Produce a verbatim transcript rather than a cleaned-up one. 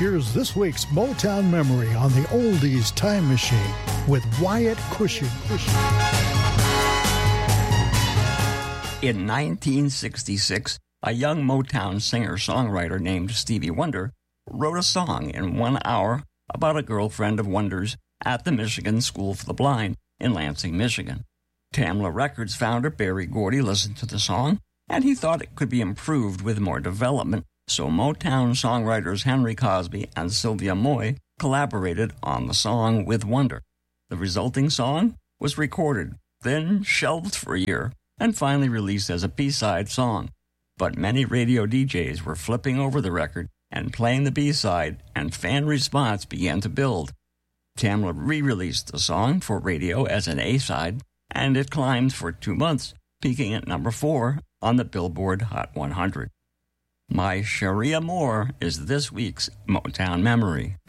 Here's this week's Motown Memory on the Oldies Time Machine with Wyatt Cushing. In nineteen sixty-six, a young Motown singer-songwriter named Stevie Wonder wrote a song in one hour about a girlfriend of Wonder's at the Michigan School for the Blind in Lansing, Michigan. Tamla Records founder Berry Gordy listened to the song, and he thought it could be improved with more development, so Motown songwriters Henry Cosby and Sylvia Moy collaborated on the song with Wonder. The resulting song was recorded, then shelved for a year, and finally released as a B-side song. But many radio D Js were flipping over the record and playing the B-side, and fan response began to build. Tamla re-released the song for radio as an A-side, and it climbed for two months, peaking at number four on the Billboard Hot one hundred. My Cherie Amour is this week's Motown Memory.